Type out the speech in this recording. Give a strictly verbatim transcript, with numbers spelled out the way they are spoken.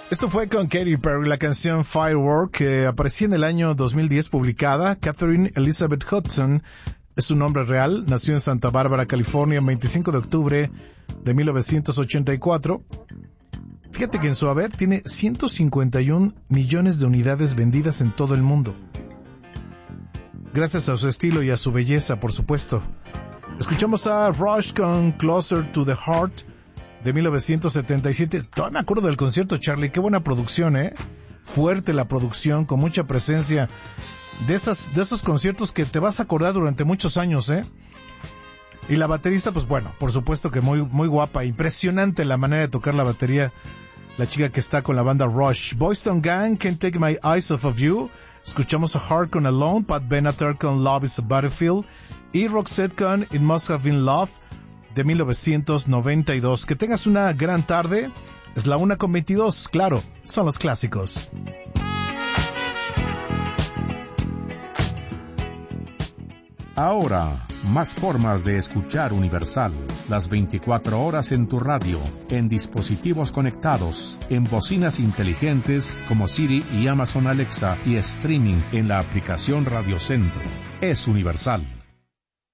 Esto fue con Katy Perry, la canción Firework, que aparecía en el año dos mil diez publicada. Catherine Elizabeth Hudson es su nombre real. Nació en Santa Bárbara, California, el veinticinco de octubre de mil novecientos ochenta y cuatro. Fíjate que en su haber tiene ciento cincuenta y un millones de unidades vendidas en todo el mundo. Gracias a su estilo y a su belleza, por supuesto. Escuchamos a Rush con Closer to the Heart de mil novecientos setenta y siete. Todavía me acuerdo del concierto, Charlie. Qué buena producción, ¿eh? Fuerte la producción, con mucha presencia. De esas, de esos conciertos que te vas a acordar durante muchos años, ¿eh? Y la baterista, pues bueno, por supuesto que muy, muy guapa. Impresionante la manera de tocar la batería. La chica que está con la banda Rush. Boyz two Gang, Can't Take My Eyes Off of You. Escuchamos a Heart con Alone, Pat Benatar con Love is a Battlefield y Roxette con It Must Have Been Love de mil novecientos noventa y dos. Que tengas una gran tarde. Es la una con veintidós, claro, son los clásicos. Ahora, más formas de escuchar Universal. Las veinticuatro horas en tu radio, en dispositivos conectados, en bocinas inteligentes como Siri y Amazon Alexa y streaming en la aplicación Radio Centro. Es Universal.